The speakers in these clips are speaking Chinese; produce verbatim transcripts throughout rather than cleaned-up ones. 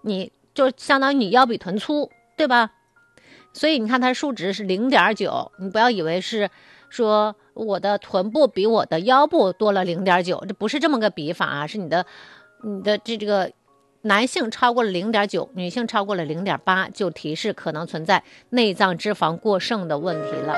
你就相当于你腰比臀粗，对吧？所以你看它数值是 零点九， 你不要以为是说我的臀部比我的腰部多了 零点九， 这不是这么个比法啊，是你的你的这这个男性超过了 零点九， 女性超过了 零点八， 就提示可能存在内脏脂肪过剩的问题了。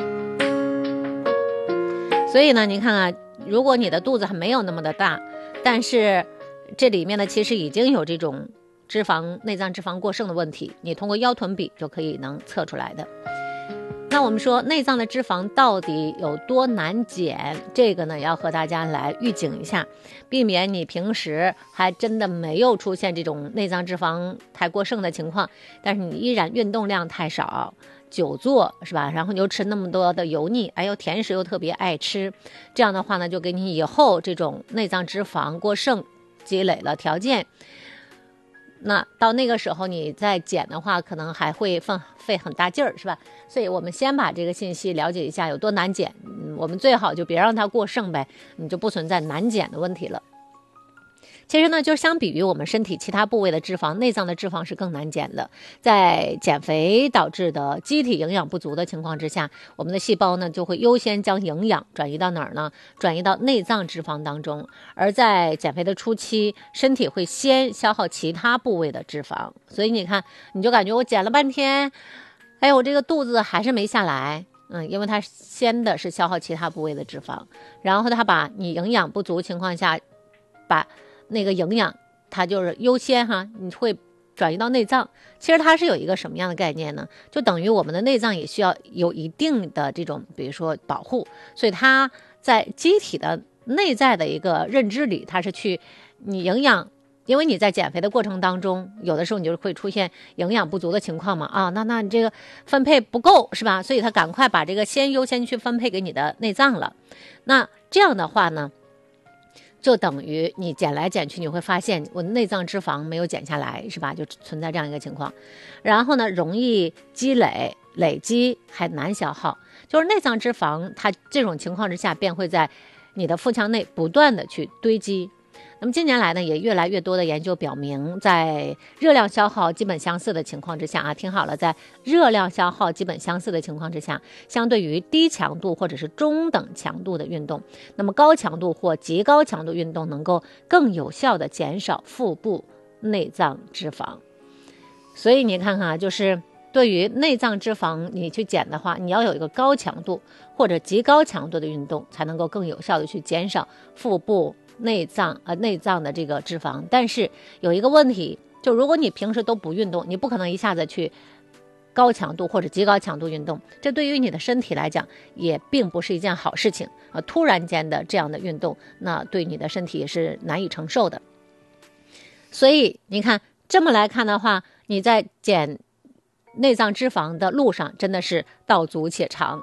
所以呢，你看啊，如果你的肚子还没有那么的大，但是这里面呢其实已经有这种脂肪内脏脂肪过剩的问题，你通过腰臀比就可以能测出来的。那我们说内脏的脂肪到底有多难减，这个呢要和大家来预警一下，避免你平时还真的没有出现这种内脏脂肪太过剩的情况，但是你依然运动量太少，久坐是吧，然后你又吃那么多的油腻，哎呦甜食又特别爱吃，这样的话呢就给你以后这种内脏脂肪过剩积累了条件。那到那个时候你再减的话，可能还会费费很大劲儿，是吧？所以我们先把这个信息了解一下有多难减，嗯，我们最好就别让它过剩呗，你就不存在难减的问题了。其实呢，就相比于我们身体其他部位的脂肪，内脏的脂肪是更难减的。在减肥导致的机体营养不足的情况之下，我们的细胞呢就会优先将营养转移到哪儿呢？转移到内脏脂肪当中。而在减肥的初期，身体会先消耗其他部位的脂肪，所以你看，你就感觉我减了半天，哎，我这个肚子还是没下来。嗯，因为它先的是消耗其他部位的脂肪，然后它把你营养不足情况下，把那个营养它就是优先哈，你会转移到内脏。其实它是有一个什么样的概念呢？就等于我们的内脏也需要有一定的这种比如说保护，所以它在机体的内在的一个认知里，它是去你营养，因为你在减肥的过程当中，有的时候你就会出现营养不足的情况嘛，啊，那那你这个分配不够是吧？所以它赶快把这个先优先去分配给你的内脏了。那这样的话呢，就等于你减来减去，你会发现我的内脏脂肪没有减下来，是吧？就存在这样一个情况。然后呢，容易积累、累积，还难消耗。就是内脏脂肪，它这种情况之下，便会在你的腹腔内不断的去堆积。那么近年来呢，也越来越多的研究表明，在热量消耗基本相似的情况之下啊，听好了，在热量消耗基本相似的情况之下，相对于低强度或者是中等强度的运动，那么高强度或极高强度运动能够更有效的减少腹部内脏脂肪。所以你看看啊，就是对于内脏脂肪你去减的话，你要有一个高强度或者极高强度的运动，才能够更有效的去减少腹部内脏呃内脏的这个脂肪。但是有一个问题，就如果你平时都不运动，你不可能一下子去高强度或者极高强度运动，这对于你的身体来讲也并不是一件好事情啊！突然间的这样的运动，那对你的身体也是难以承受的。所以你看，这么来看的话，你在减内脏脂肪的路上真的是道阻且长。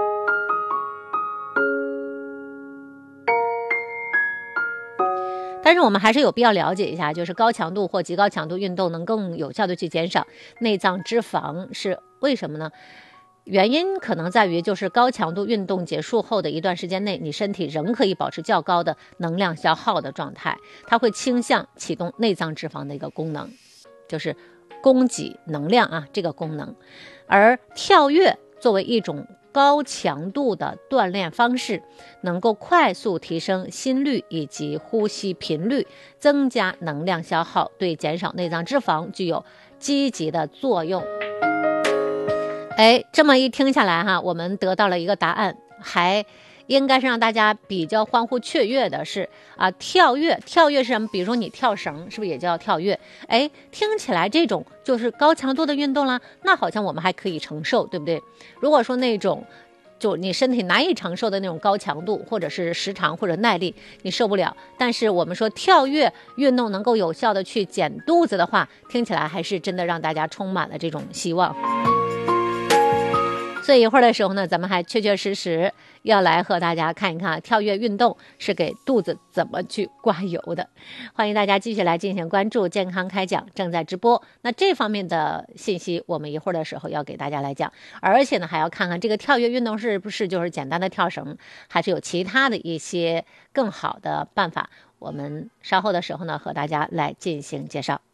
但是我们还是有必要了解一下，就是高强度或极高强度运动能更有效的去减少内脏脂肪是为什么呢？原因可能在于，就是高强度运动结束后的一段时间内，你身体仍可以保持较高的能量消耗的状态，它会倾向启动内脏脂肪的一个功能，就是供给能量啊这个功能。而跳跃作为一种高强度的锻炼方式，能够快速提升心率以及呼吸频率，增加能量消耗，对减少内脏脂肪具有积极的作用。哎，这么一听下来哈，我们得到了一个答案，还应该是让大家比较欢呼雀跃的是啊，跳跃，跳跃是什么？比如说你跳绳，是不是也叫跳跃？哎，听起来这种就是高强度的运动啦，那好像我们还可以承受，对不对？如果说那种就你身体难以承受的那种高强度，或者是时长或者耐力，你受不了。但是我们说跳跃运动能够有效的去减肚子的话，听起来还是真的让大家充满了这种希望。所以一会儿的时候呢，咱们还确确实实要来和大家看一看跳跃运动是给肚子怎么去刮油的。欢迎大家继续来进行关注，健康开讲正在直播。那这方面的信息我们一会儿的时候要给大家来讲，而且呢还要看看这个跳跃运动是不是就是简单的跳绳，还是有其他的一些更好的办法。我们稍后的时候呢和大家来进行介绍。